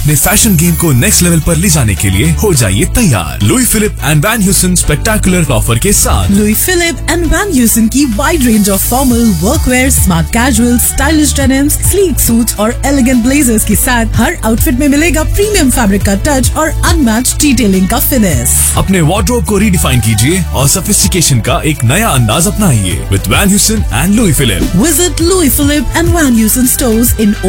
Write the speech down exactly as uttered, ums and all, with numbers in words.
अपने fashion game को next level पर ले जाने के लिए हो जाइए तैयार Louis Philippe and when Hewson spectacular offer के साथ। Louis Philippe and when Hewson की wide range of formal, वर्कवेयर, smart casual, stylish denims, sleek suits और एलिगेंट ब्लेजर्स के साथ हर आउटफिट में मिलेगा प्रीमियम फैब्रिक का टच और अनमैच्ड डिटेलिंग का फिनिश। अपने वार्डरोब को रीडिफाइन कीजिए और सोफिस्टिकेशन का एक नया अंदाज अपनाइए with van Hewson and Louis Philippe. Visit Louis Philippe and Van Heusen stores in